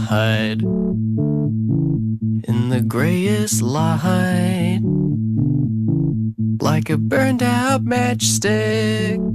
hide in the grayest light, like a burned out matchstick.